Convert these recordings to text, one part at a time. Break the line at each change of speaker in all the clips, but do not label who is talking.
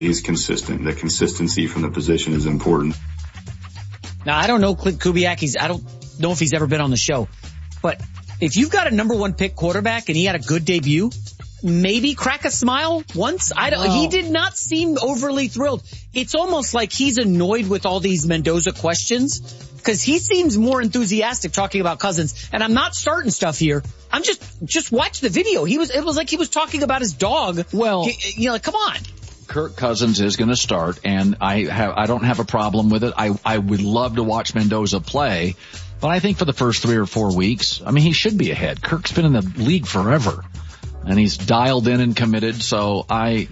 he's consistent. The consistency from the position is important.
Now, I don't know Klint Kubiak. I don't know if he's ever been on the show. But if you've got a number one pick quarterback and he had a good debut, maybe crack a smile once. He did not seem overly thrilled. It's almost like he's annoyed with all these Mendoza questions because he seems more enthusiastic talking about Cousins. And I'm not starting stuff here. I'm just watch the video. It was like he was talking about his dog.
Well,
like, come on.
Kirk Cousins is going to start, and I don't have a problem with it. I would love to watch Mendoza play, but I think for the first 3 or 4 weeks, I mean, he should be ahead. Kirk's been in the league forever, and he's dialed in and committed. So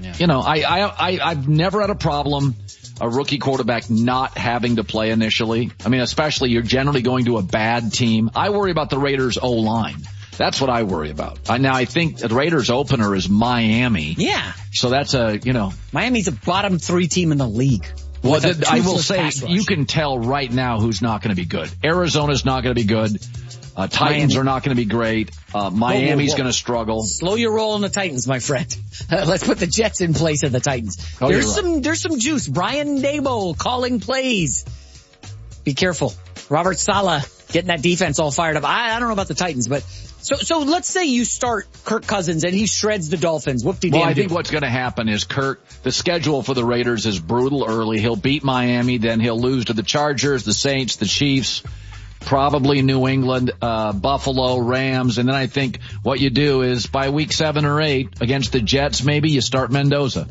I've never had a problem a rookie quarterback not having to play initially. I mean, especially you're generally going to a bad team. I worry about the Raiders O-line. That's what I worry about. Now, I think the Raiders opener is Miami.
Yeah.
So that's
Miami's a bottom 3 team in the league.
Well, I will say, you can tell right now who's not going to be good. Arizona's not going to be good. Titans are not going to be great. Miami's going to struggle.
Slow your roll on the Titans, my friend. Let's put the Jets in place of the Titans. There's some juice. Brian Daboll calling plays. Be careful. Robert Saleh getting that defense all fired up. I don't know about the Titans, but so let's say you start Kirk Cousins and he shreds the Dolphins. Whoop-de-damn.
Well, I think what's going to happen is the schedule for the Raiders is brutal early. He'll beat Miami, then he'll lose to the Chargers, the Saints, the Chiefs, probably New England, Buffalo, Rams, and then I think what you do is by week 7 or 8 against the Jets, maybe you start Mendoza.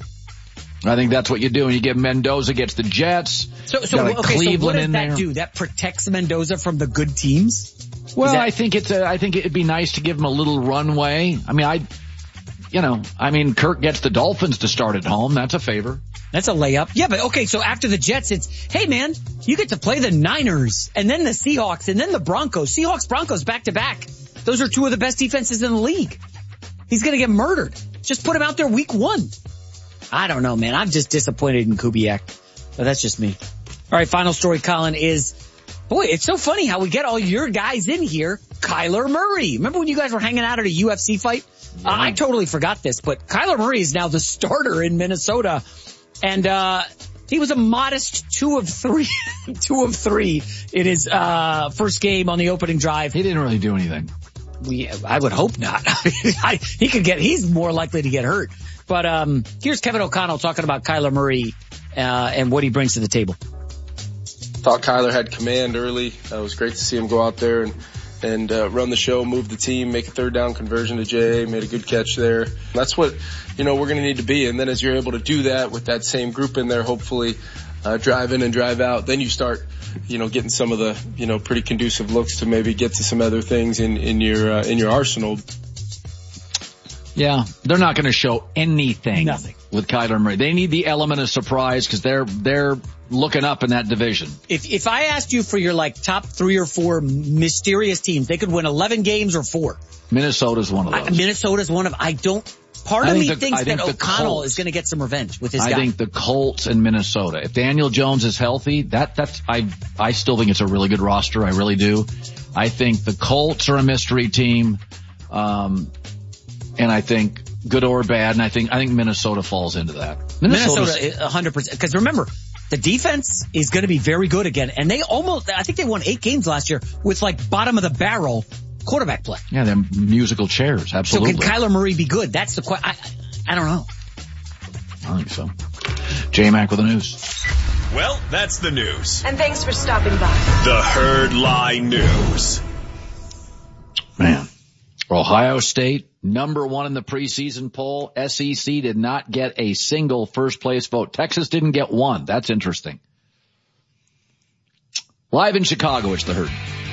I think that's what you do, and you get Mendoza against the Jets.
So what does that do? That protects Mendoza from the good teams?
Well, I think it'd be nice to give him a little runway. I mean, Kirk gets the Dolphins to start at home. That's a favor.
That's a layup. Yeah, but okay, so after the Jets, it's, hey man, you get to play the Niners, and then the Seahawks, and then the Broncos. Seahawks, Broncos, back to back. Those are 2 of the best defenses in the league. He's gonna get murdered. Just put him out there week 1. I don't know, man. I'm just disappointed in Kubiak. But that's just me. All right, final story, Colin, is, boy, it's so funny how we get all your guys in here. Kyler Murray. Remember when you guys were hanging out at a UFC fight? Yeah. I totally forgot this, but Kyler Murray is now the starter in Minnesota. And he was a modest 2 of 3 in his first game on the opening drive.
He didn't really do anything.
I would hope not. He's more likely to get hurt. But here's Kevin O'Connell talking about Kyler Murray and what he brings to the table.
Thought Kyler had command early. It was great to see him go out there and run the show, move the team, make a 3rd down conversion to J.A., made a good catch there. That's what, we're going to need to be. And then as you're able to do that with that same group in there, hopefully drive in and drive out, then you start, getting some of the, pretty conducive looks to maybe get to some other things in your arsenal.
Yeah, they're not going to show anything.
Nothing.
With Kyler Murray. They need the element of surprise because they're looking up in that division.
If I asked you for your top 3 or 4 mysterious teams, they could win 11 games or 4.
Minnesota's one of those.
Part of me thinks that O'Connell is going to get some revenge with his guy.
I think the Colts and Minnesota. If Daniel Jones is healthy, I still think it's a really good roster. I really do. I think the Colts are a mystery team. And I think good or bad, and I think Minnesota falls into that.
Minnesota 100%. Because remember, the defense is going to be very good again, and I think they won 8 games last year with bottom of the barrel quarterback play.
Yeah, they're musical chairs, absolutely.
So can Kyler Murray be good? That's the question. I don't know.
I think so. J-Mac with the news.
Well, that's the news.
And thanks for stopping by.
The Herd Lie News.
Man. Ohio State, number 1 in the preseason poll. SEC did not get a single first place vote. Texas didn't get 1. That's interesting. Live in Chicago, it's the Herd.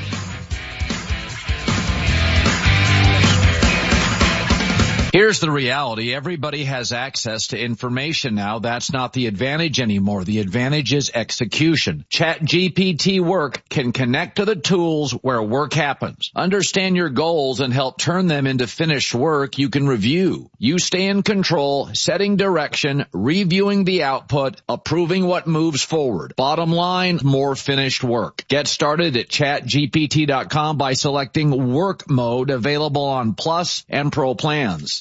Here's the reality. Everybody has access to information now. That's not the advantage anymore. The advantage is execution. ChatGPT Work can connect to the tools where work happens. Understand your goals and help turn them into finished work you can review. You stay in control, setting direction, reviewing the output, approving what moves forward. Bottom line, more finished work. Get started at chatgpt.com by selecting work mode, available on Plus and Pro plans.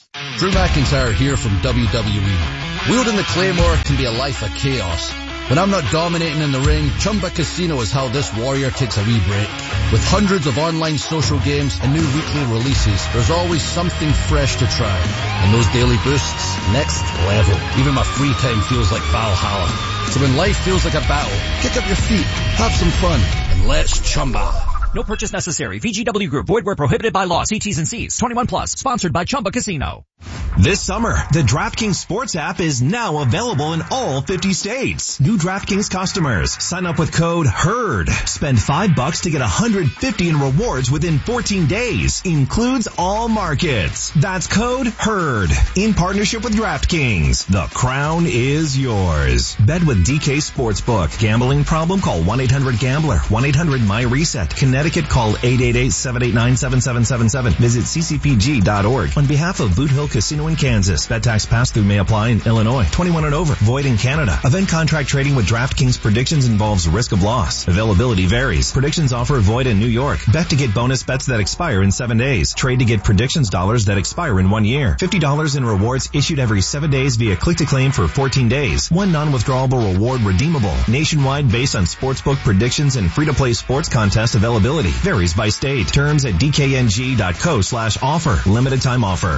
Drew McIntyre here from WWE. Wielding the Claymore can be a life of chaos. When I'm not dominating in the ring, Chumba Casino is how this warrior takes a wee break. With hundreds of online social games and new weekly releases, there's always something fresh to try. And those daily boosts, next level. Even my free time feels like Valhalla. So when life feels like a battle, kick up your feet, have some fun, and let's Chumba.
No purchase necessary. VGW Group. Void where prohibited by law. See T's and C's. 21 plus. Sponsored by Chumba Casino.
This summer, the DraftKings Sports app is now available in all 50 states. New DraftKings customers, sign up with code HERD. Spend $5 to get $150 in rewards within 14 days. Includes all markets. That's code HERD. In partnership with DraftKings. The crown is yours. Bet with DK Sportsbook. Gambling problem? Call 1-800-GAMBLER. 1-800-MY-RESET. Connecticut, call 888-789-7777. Visit ccpg.org. On behalf of Boot Hill Casino in Kansas, bet tax pass-through may apply in Illinois. 21 and over. Void in Canada. Event contract trading with DraftKings predictions involves risk of loss. Availability varies. Predictions offer void in New York. Bet to get bonus bets that expire in 7 days. Trade to get predictions dollars that expire in 1 year. $50 in rewards issued every 7 days via click-to-claim for 14 days. One non-withdrawable reward redeemable. Nationwide based on sportsbook predictions and free-to-play sports contest availability. Varies by state. Terms at dkng.co/offer. Limited time offer.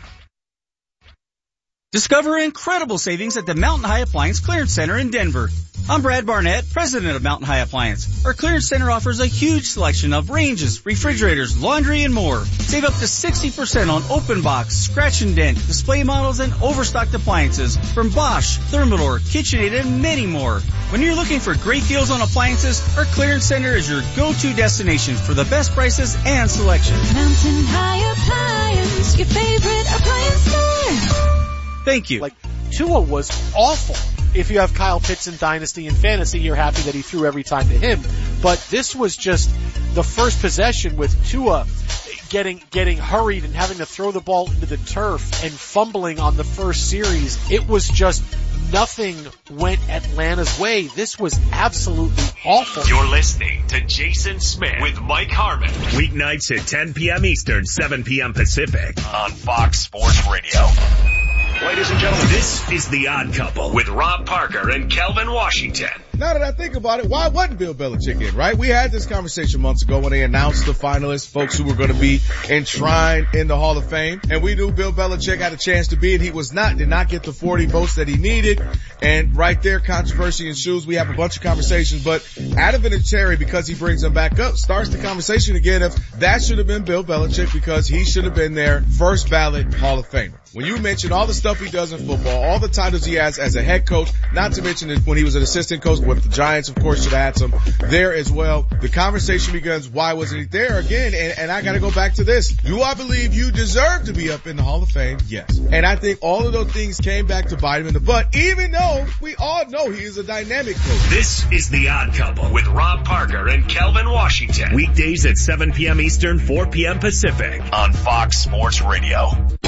Discover incredible savings at the Mountain High Appliance Clearance Center in Denver. I'm Brad Barnett, president of Mountain High Appliance. Our clearance center offers a huge selection of ranges, refrigerators, laundry, and more. Save up to 60% on open box, scratch and dent, display models, and overstocked appliances from Bosch, Thermador, KitchenAid, and many more. When you're looking for great deals on appliances, our clearance center is your go-to destination for the best prices and selection.
Mountain High Appliance, your favorite appliance store.
Thank you.
Like, Tua was awful. If you have Kyle Pitts in Dynasty and Fantasy, you're happy that he threw every time to him. But this was just the first possession with Tua getting hurried and having to throw the ball into the turf and fumbling on the first series. It was just nothing went Atlanta's way. This was absolutely awful.
You're listening to Jason Smith with Mike Harmon. Weeknights at 10 p.m. Eastern, 7 p.m. Pacific on Fox Sports Radio. Ladies and gentlemen, this is The Odd Couple with Rob Parker and Kelvin Washington.
Now that I think about it, why wasn't Bill Belichick in, right? We had this conversation months ago when they announced the finalists, folks who were going to be enshrined in the Hall of Fame. And we knew Bill Belichick had a chance to be, and he was not, did not get the 40 votes that he needed. And right there, controversy ensues. We have a bunch of conversations, but Adam Vinatieri, because he brings them back up, starts the conversation again of that should have been Bill Belichick because he should have been their first ballot Hall of Famer. When you mention all the stuff he does in football, all the titles he has as a head coach, not to mention when he was an assistant coach with the Giants, of course, should have had some there as well. The conversation begins, why wasn't he there again? And I gotta go back to this. Do I believe you deserve to be up in the Hall of Fame? Yes. And I think all of those things came back to bite him in the butt, even though we all know he is a dynamic coach.
This is The Odd Couple with Rob Parker and Kelvin Washington. Weekdays at 7 p.m. Eastern, 4 p.m. Pacific on Fox Sports Radio.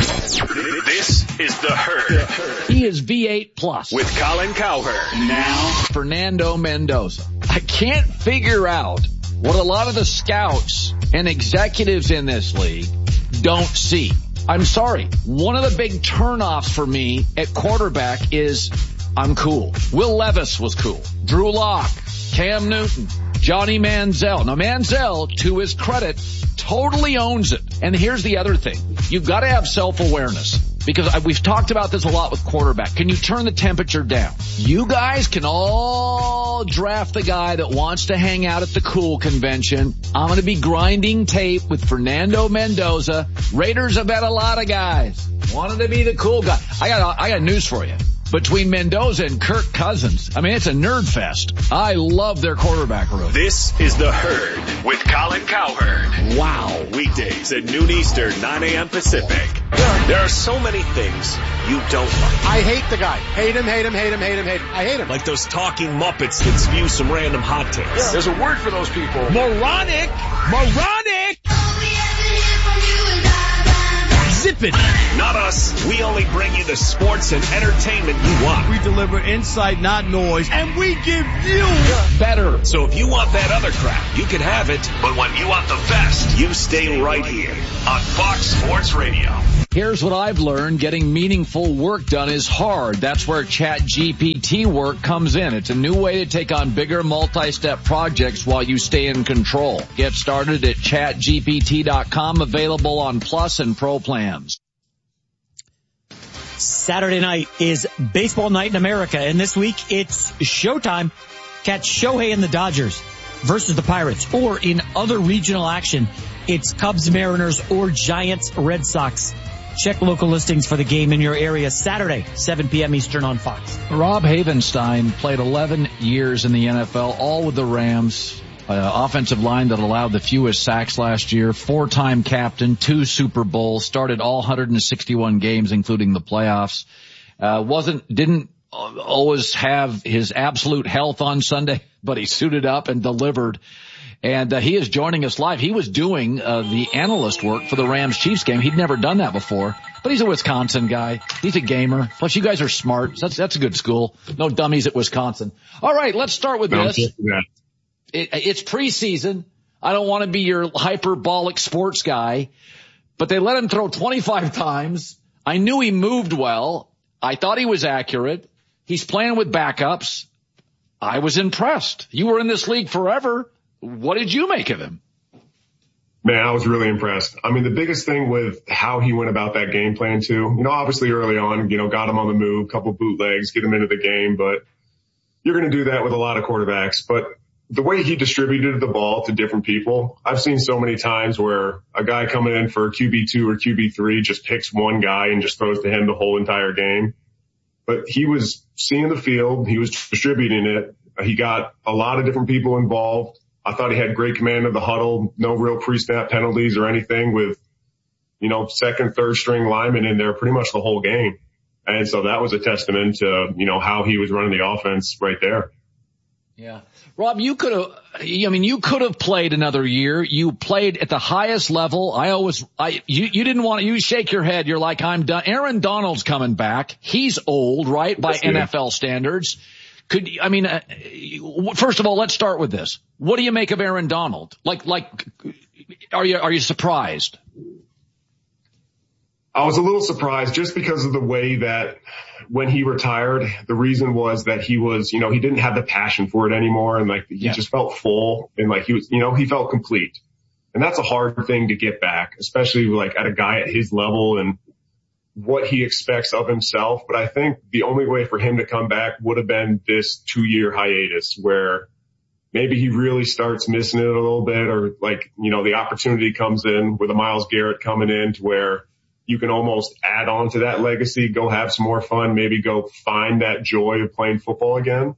This is The Herd.
He is V8 plus
with Colin Cowherd.
Now, Fernando Mendoza. I can't figure out what a lot of the scouts and executives in this league don't see. I'm sorry. One of the big turnoffs for me at quarterback is I'm cool. Will Levis was cool. Drew Lock, Cam Newton, Johnny Manziel. Now Manziel, to his credit, totally owns it. And here's the other thing. You've got to have self-awareness. Because we've talked about this a lot with quarterback. Can you turn the temperature down? You guys can all draft the guy that wants to hang out at the cool convention. I'm going to be grinding tape with Fernando Mendoza. Raiders have had a lot of guys wanted to be the cool guy. I got news for you. Between Mendoza and Kirk Cousins, I mean, it's a nerd fest. I love their quarterback room.
This is The Herd with Colin Cowherd.
Wow.
Weekdays at noon Eastern, 9 a.m. Pacific. There are so many things you don't like.
I hate the guy. Hate him. I hate him.
Like those talking Muppets that spew some random hot takes.
Yeah. There's a word for those people.
Moronic!
Zip it.
Not us. We only bring you the sports and entertainment you want.
We deliver insight, not noise, and we give you
better.
So if you want that other crap, you can have it. But when you want the best, you stay right here on Fox Sports Radio.
Here's what I've learned. Getting meaningful work done is hard. That's where ChatGPT work comes in. It's a new way to take on bigger multi-step projects while you stay in control. Get started at chatgpt.com, available on Plus and Pro plans.
Saturday night is baseball night in America, and this week it's showtime. Catch Shohei and the Dodgers versus the Pirates, or in other regional action, it's Cubs, Mariners, or Giants, Red Sox. Check local listings for the game in your area Saturday, 7 p.m. Eastern on Fox.
Rob Havenstein played 11 years in the NFL, all with the Rams. Offensive line that allowed the fewest sacks last year, 4-time captain, 2 Super Bowls, started all 161 games, including the playoffs. Didn't always have his absolute health on Sunday, but he suited up and delivered. And he is joining us live. He was doing the analyst work for the Rams-Chiefs game. He'd never done that before, but he's a Wisconsin guy. He's a gamer. Plus, you guys are smart. So that's a good school. No dummies at Wisconsin. All right, let's start with this. It's preseason. I don't want to be your hyperbolic sports guy, but they let him throw 25 times. I knew he moved well. I thought he was accurate. He's playing with backups. I was impressed. You were in this league forever. What did you make of him?
Man, I was really impressed. I mean, the biggest thing with how he went about that game plan too, obviously early on, got him on the move, couple bootlegs, get him into the game, but you're going to do that with a lot of quarterbacks. But the way he distributed the ball to different people, I've seen so many times where a guy coming in for QB2 or QB3 just picks one guy and just throws to him the whole entire game. But he was seeing the field. He was distributing it. He got a lot of different people involved. I thought he had great command of the huddle, no real pre-snap penalties or anything with, second, third string linemen in there pretty much the whole game. And so that was a testament to, how he was running the offense right there.
Yeah. Rob, you could have played another year. You played at the highest level. You didn't want to, you shake your head. You're like, I'm done. Aaron Donald's coming back. He's old, right? By NFL standards. First of all, let's start with this. What do you make of Aaron Donald? Are you surprised?
I was a little surprised just because of the way that when he retired, the reason was that he was, he didn't have the passion for it anymore. And he just felt full and he was, he felt complete. And that's a hard thing to get back, especially at a guy at his level and what he expects of himself. But I think the only way for him to come back would have been this 2-year hiatus where maybe he really starts missing it a little bit, or the opportunity comes in with a Myles Garrett coming in to where you can almost add on to that legacy, go have some more fun, maybe go find that joy of playing football again.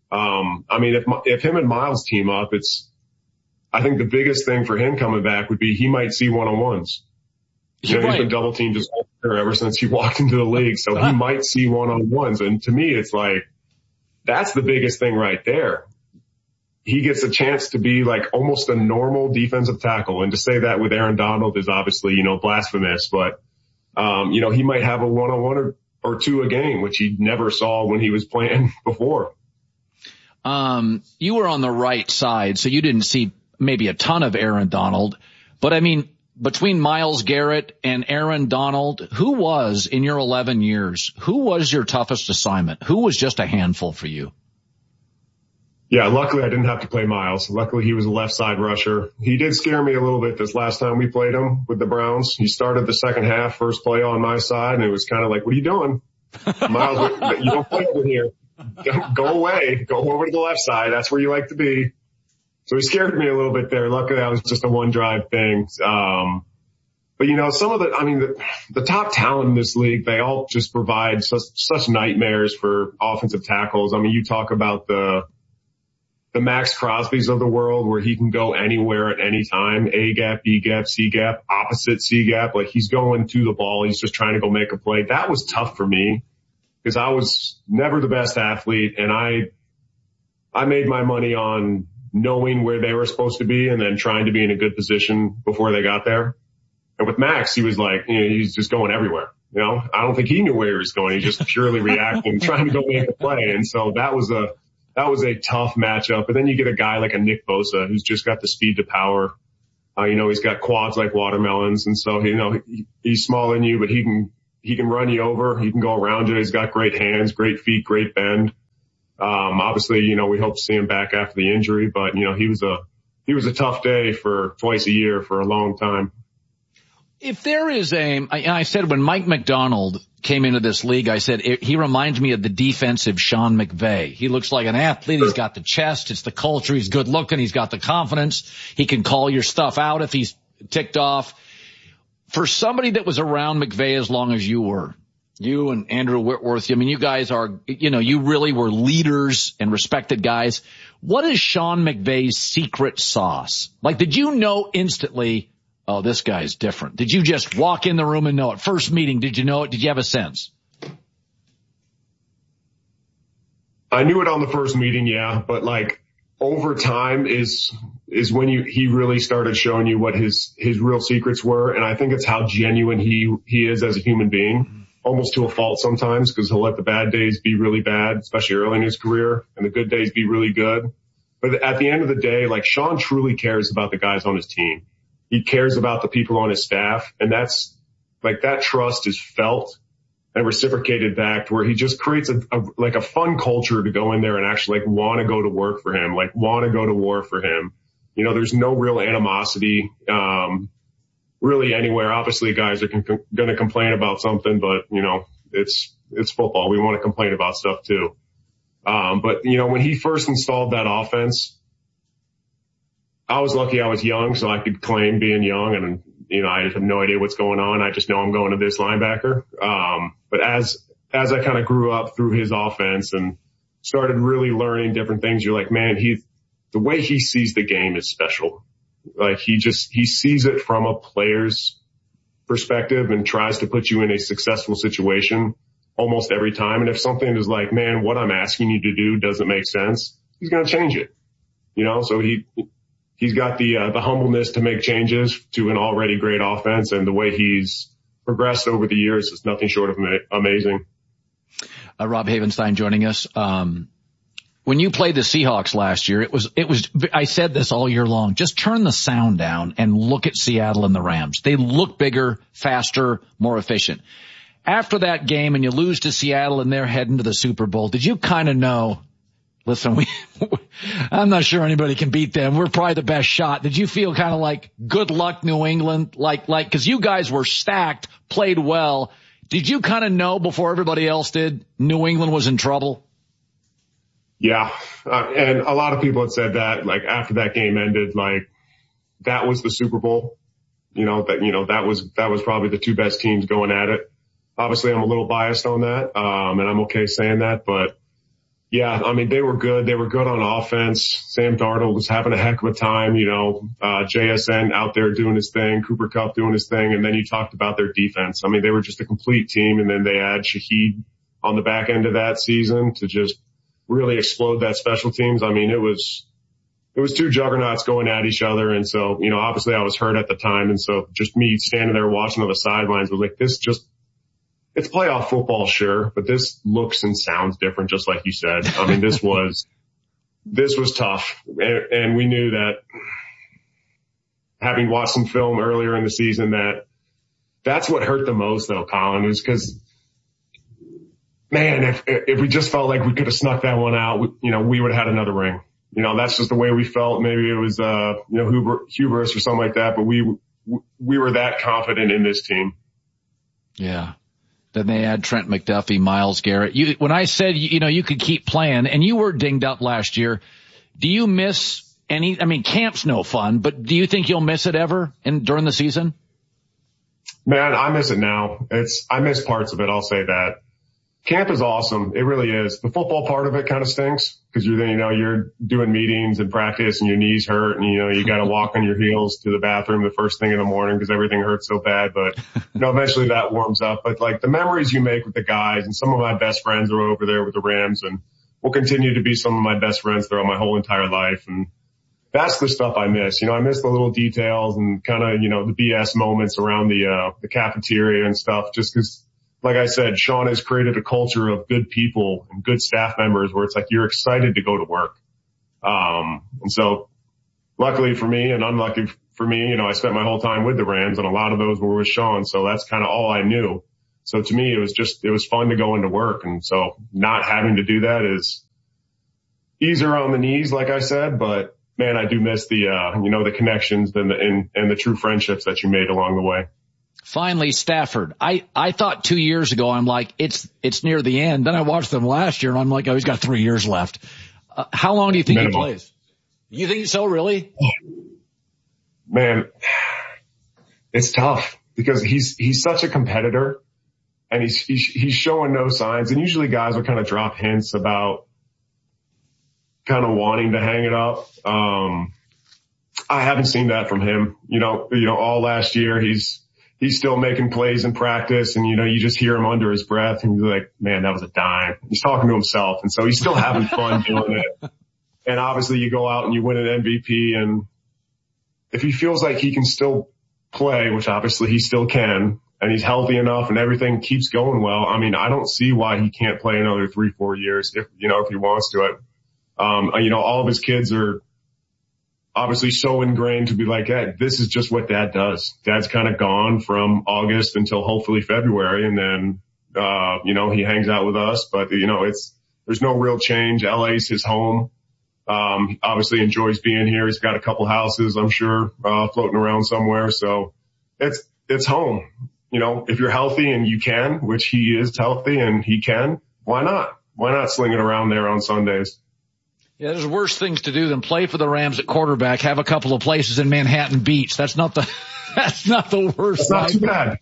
If him and Myles team up, I think the biggest thing for him coming back would be he might see one-on-ones. He's been double teamed just ever since he walked into the league. So he might see one-on-ones. And to me, it's that's the biggest thing right there. He gets a chance to be almost a normal defensive tackle. And to say that with Aaron Donald is obviously, blasphemous, but, he might have a one-on-one or two a game, which he never saw when he was playing before.
You were on the right side, so you didn't see maybe a ton of Aaron Donald, but between Myles Garrett and Aaron Donald, who was, in your 11 years, who was your toughest assignment? Who was just a handful for you?
Yeah, luckily I didn't have to play Myles. Luckily he was a left side rusher. He did scare me a little bit this last time we played him with the Browns. He started the second half, first play on my side, and it was kind of what are you doing? Myles, you don't play over here. Go away. Go over to the left side. That's where you like to be. So he scared me a little bit there. Luckily that was just a one drive thing. But some of the top talent in this league, they all just provide such nightmares for offensive tackles. You talk about the Max Crosby's of the world where he can go anywhere at any time. A gap, B gap, C gap, opposite C gap. He's going to the ball. He's just trying to go make a play. That was tough for me because I was never the best athlete, and I made my money on knowing where they were supposed to be and then trying to be in a good position before they got there. And with Max, he was he's just going everywhere. I don't think he knew where he was going. He just purely reacting, trying to go make a play. And so that was a tough matchup. But then you get a guy like a Nick Bosa who's just got the speed to power. He's got quads like watermelons. And so, he's smaller than you, but he can run you over. He can go around you. He's got great hands, great feet, great bend. Obviously, we hope to see him back after the injury, but, he was a tough day for twice a year for a long time.
If there is I said when Mike McDonald came into this league, I said he reminds me of the defensive Sean McVay. He looks like an athlete. He's got the chest. It's the culture. He's good looking. He's got the confidence. He can call your stuff out if he's ticked off. For somebody that was around McVay as long as you were, you and Andrew Whitworth, you guys are, you really were leaders and respected guys. What is Sean McVay's secret sauce? Like, did you know instantly, oh, this guy's different? Did you just walk in the room and know it? First meeting, did you know it? Did you have a sense?
I knew it on the first meeting, yeah, but over time is when he really started showing you what his real secrets were. And I think it's how genuine he is as a human being, almost to a fault sometimes, because he'll let the bad days be really bad, especially early in his career, and the good days be really good. But at the end of the day, Sean truly cares about the guys on his team. He cares about the people on his staff, and that's that trust is felt and reciprocated back to where he just creates a fun culture to go in there and actually want to go to work for him, want to go to war for him. There's no real animosity, really anywhere. Obviously guys are going to complain about something, but it's football. We want to complain about stuff too. But when he first installed that offense, I was lucky I was young, so I could claim being young, and, I have no idea what's going on. I just know I'm going to this linebacker. But as I kind of grew up through his offense and started really learning different things, you're like, man, the way he sees the game is special. He sees it from a player's perspective and tries to put you in a successful situation almost every time. And if something is like, man, what I'm asking you to do doesn't make sense, he's going to change it. So he's got the humbleness to make changes to an already great offense, and the way he's progressed over the years is nothing short of amazing.
Rob Havenstein joining us. When you played the Seahawks last year, it was, I said this all year long, just turn the sound down and look at Seattle and the Rams. They look bigger, faster, more efficient. After that game and you lose to Seattle and they're heading to the Super Bowl, did you kind of know, listen, I'm not sure anybody can beat them. We're probably the best shot. Did you feel kind of like, good luck, New England? Cause you guys were stacked, played well. Did you kind of know before everybody else did New England was in trouble?
Yeah. And a lot of people had said that, after that game ended, that was the Super Bowl. That was probably the two best teams going at it. Obviously I'm a little biased on that. And I'm okay saying that, but yeah, they were good. They were good on offense. Sam Darnold was having a heck of a time, JSN out there doing his thing, Cooper Kupp doing his thing. And then you talked about their defense. They were just a complete team. And then they add Shaheed on the back end of that season to just really explode that special teams. It was two juggernauts going at each other. And so, obviously I was hurt at the time. And so just me standing there watching on the sidelines was like, it's playoff football, sure, but this looks and sounds different, just like you said. This was tough. And we knew that, having watched some film earlier in the season, that's what hurt the most though, Colin, was because, man, if we just felt like we could have snuck that one out, we would have had another ring. That's just the way we felt. Maybe it was, hubris or something like that, but we were that confident in this team.
Yeah. Then they add Trent McDuffie, Myles Garrett. When I said, you could keep playing, and you were dinged up last year, do you miss camp's no fun, but do you think you'll miss it ever during the season?
Man, I miss it now. I miss parts of it. I'll say that. Camp is awesome. It really is. The football part of it kind of stinks because you're doing meetings and practice and your knees hurt and, you got to walk on your heels to the bathroom the first thing in the morning because everything hurts so bad. But, eventually that warms up. But the memories you make with the guys, and some of my best friends are over there with the Rams and will continue to be some of my best friends throughout my whole entire life. And that's the stuff I miss. I miss the little details and kind of, the BS moments around the cafeteria and stuff just because, like I said, Sean has created a culture of good people and good staff members where it's like you're excited to go to work. And so luckily for me and unlucky for me. I spent my whole time with the Rams, and a lot of those were with Sean. So that's kind of all I knew. So to me, it was fun to go into work. And so not having to do that is easier on the knees, like I said, but man, I do miss the, the connections and the true friendships that you made along the way.
Finally, Stafford. I thought 2 years ago, I'm like, it's near the end. Then I watched them last year and I'm like, oh, he's got 3 years left. How long do you think he plays? You think so, really?
Man, it's tough because he's such a competitor and he's showing no signs. And usually guys will kind of drop hints about kind of wanting to hang it up. I haven't seen that from him. All last year he's still making plays in practice and, you just hear him under his breath and you're like, man, that was a dime. He's talking to himself. And so he's still having fun doing it. And obviously you go out and you win an MVP, and if he feels like he can still play, which obviously he still can, and he's healthy enough and everything keeps going well, I mean, I don't see why he can't play another 3-4 years if he wants to it. All of his kids are obviously so ingrained to be like, hey, this is just what dad does. Dad's kind of gone from August until hopefully February. And then, he hangs out with us, but there's no real change. LA's his home. Obviously enjoys being here. He's got a couple houses, I'm sure, floating around somewhere. So it's home. If you're healthy and you can, which he is healthy and he can, why not? Why not sling it around there on Sundays?
Yeah, there's worse things to do than play for the Rams at quarterback, have a couple of places in Manhattan Beach. That's not the worst.
That's not too bad.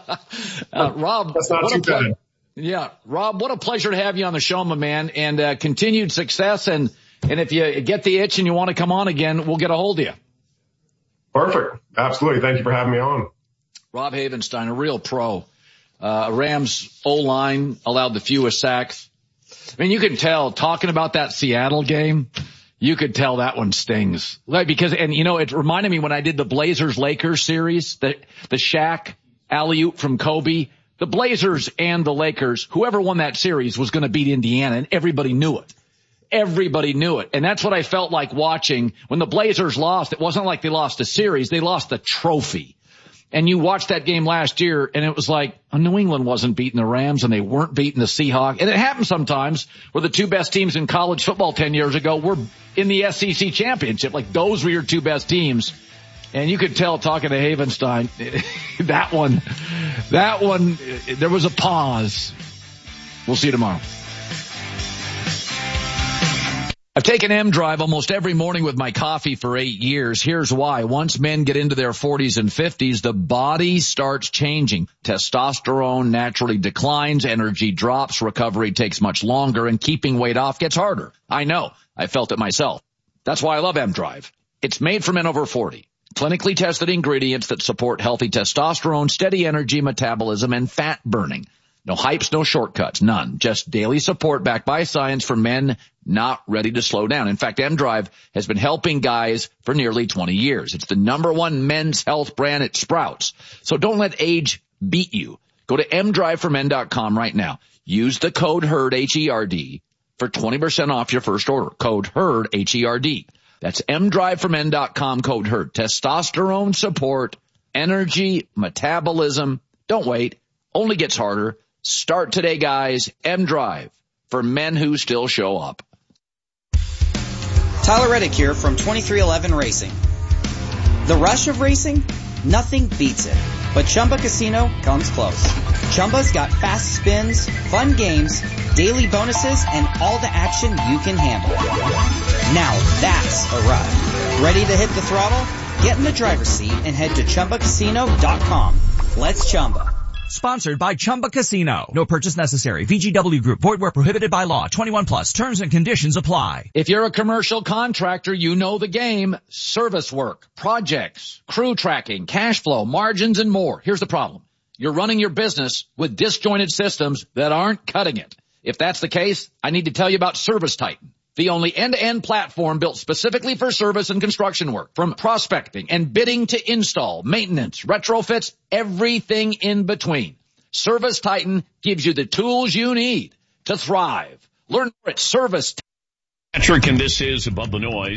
Rob.
That's not too bad.
Yeah. Rob, what a pleasure to have you on the show, my man, and continued success. And if you get the itch and you want to come on again, we'll get a hold of you.
Perfect. Absolutely. Thank you for having me on.
Rob Havenstein, a real pro. Rams O-line allowed the fewest sacks. I mean, you can tell, talking about that Seattle game, you could tell that one stings. Like, because, and it reminded me when I did the Blazers-Lakers series, the Shaq alley-oop from Kobe. The Blazers and the Lakers, whoever won that series was going to beat Indiana, and everybody knew it. Everybody knew it. And that's what I felt like watching. When the Blazers lost, it wasn't like they lost a series, they lost the trophy. And you watched that game last year, and it was like, New England wasn't beating the Rams, and they weren't beating the Seahawks. And it happens sometimes where the two best teams in college football 10 years ago were in the SEC championship. Like, those were your two best teams. And you could tell, talking to Havenstein, that one, there was a pause. We'll see you tomorrow. I've taken M-Drive almost every morning with my coffee for 8 years. Here's why. Once men get into their 40s and 50s, the body starts changing. Testosterone naturally declines, energy drops, recovery takes much longer, and keeping weight off gets harder. I know. I felt it myself. That's why I love M-Drive. It's made for men over 40. Clinically tested ingredients that support healthy testosterone, steady energy, metabolism, and fat burning. No hypes, no shortcuts, none. Just daily support backed by science for men not ready to slow down. In fact, M-Drive has been helping guys for nearly 20 years. It's the #1 men's health brand at Sprouts. So don't let age beat you. Go to mdriveformen.com right now. Use the code HERD, H-E-R-D, for 20% off your first order. Code HERD, H-E-R-D. That's mdriveformen.com, code HERD. Testosterone support, energy, metabolism. Don't wait. Only gets harder. Start today, guys. M-Drive for men who still show up.
Tyler Reddick here from 2311 Racing. The rush of racing? Nothing beats it. But Chumba Casino comes close. Chumba's got fast spins, fun games, daily bonuses, and all the action you can handle. Now that's a ride. Ready to hit the throttle? Get in the driver's seat and head to ChumbaCasino.com. Let's Chumba.
Sponsored by Chumba Casino. No purchase necessary. VGW Group. Void where prohibited by law. 21 plus. Terms and conditions apply.
If you're a commercial contractor, you know the game. Service work, projects, crew tracking, cash flow, margins, and more. Here's the problem. You're running your business with disjointed systems that aren't cutting it. If that's the case, I need to tell you about Service Titan. The only end-to-end platform built specifically for service and construction work. From prospecting and bidding to install, maintenance, retrofits, everything in between. Service Titan gives you the tools you need to thrive. Learn more at Service Titan.
Patrick, and this is Above the Noise.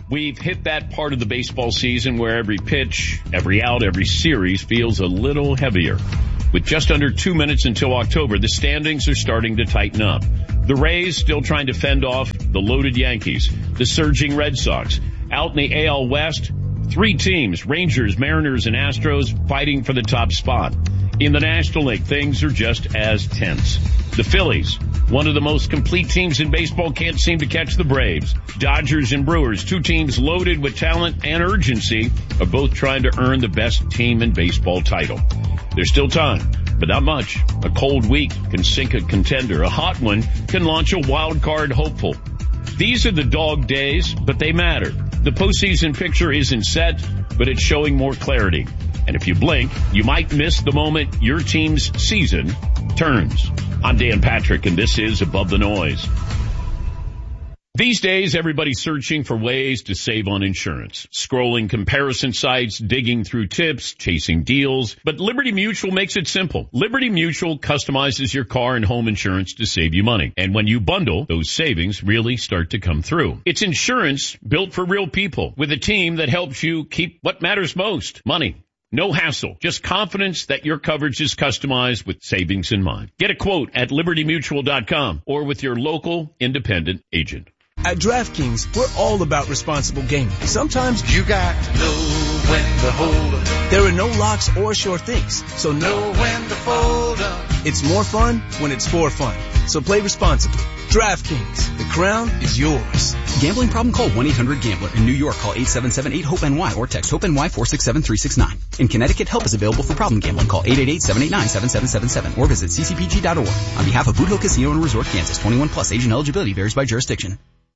We've hit that part of the baseball season where every pitch, every out, every series feels a little heavier. With just under 2 minutes until October, the standings are starting to tighten up. The Rays still trying to fend off the loaded Yankees, the surging Red Sox. Out in the AL West, 3 teams, Rangers, Mariners, and Astros, fighting for the top spot. In the National League, things are just as tense. The Phillies, one of the most complete teams in baseball, can't seem to catch the Braves. Dodgers and Brewers, 2 teams loaded with talent and urgency, are both trying to earn the best team in baseball title. There's still time, but not much. A cold week can sink a contender. A hot one can launch a wild card hopeful. These are the dog days, but they matter. The postseason picture isn't set, but it's showing more clarity. And if you blink, you might miss the moment your team's season turns. I'm Dan Patrick, and this is Above the Noise. These days, everybody's searching for ways to save on insurance. Scrolling comparison sites, digging through tips, chasing deals. But Liberty Mutual makes it simple. Liberty Mutual customizes your car and home insurance to save you money. And when you bundle, those savings really start to come through. It's insurance built for real people with a team that helps you keep what matters most, money. No hassle, just confidence that your coverage is customized with savings in mind. Get a quote at libertymutual.com or with your local independent agent.
At DraftKings, we're all about responsible gaming. Sometimes you got to know when to hold up. There are no locks or sure things, so know when to fold up. It's more fun when it's for fun. So play responsibly. DraftKings, the crown is yours.
Gambling problem? Call 1-800-GAMBLER. In New York, call 877-8-HOPE-NY or text HOPE-NY 467-369. In Connecticut, help is available for problem gambling. Call 888-789-7777 or visit ccpg.org. On behalf of Boot Hill Casino and Resort, Kansas, 21 plus, age and eligibility varies by jurisdiction.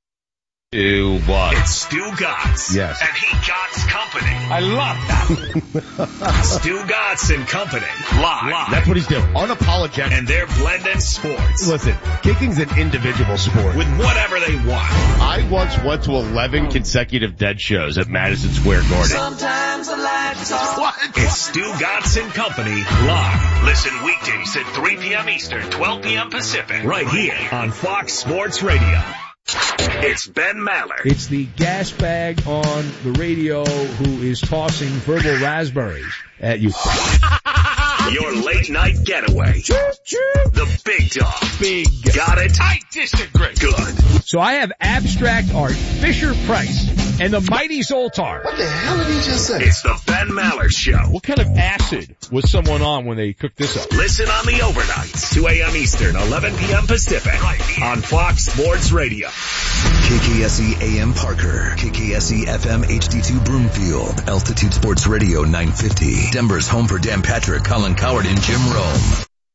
It's Stu Gotts.
Yes.
And he Gotts Company.
I love that.
Stu Gotts and Company. Live.
That's what he's doing. Unapologetic.
And they're blending sports.
Listen, kicking's an individual sport.
With whatever they want.
I once went to 11 consecutive Dead shows at Madison Square Garden.
Sometimes the lights off. What? It's Stu Gotts and Company. Live. Listen weekdays at 3 p.m. Eastern, 12 p.m. Pacific. Right here on Fox Sports Radio. It's Ben Maller.
It's the gas bag on the radio who is tossing verbal raspberries at you.
Your late night getaway. The big dog.
Big.
Got it?
I disagree.
Good.
So I have abstract art, Fisher-Price, and the mighty Zoltar.
What the hell did he just say? It's the Ben Maller Show.
What kind of acid was someone on when they cooked this up?
Listen on the overnights, 2 a.m. Eastern, 11 p.m. Pacific, right on Fox Sports Radio.
KKSE AM Parker, KKSE FM HD2 Broomfield, Altitude Sports Radio 950, Denver's home for Dan Patrick, Colin Coward, and Jim Rome.